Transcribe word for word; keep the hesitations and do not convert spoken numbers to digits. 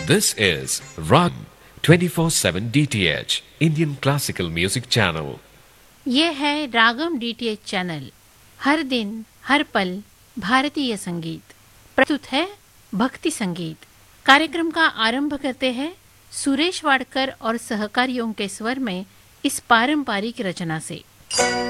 This is Rag twenty-four seven D T H Indian Classical Music Channel. ये है रागम DTH channel. हर दिन हर पल भारतीय संगीत प्रस्तुत है। भक्ति संगीत कार्यक्रम का आरंभ करते हैं सुरेश वाडकर और सहकारियों के स्वर में इस पारंपरिक रचना से।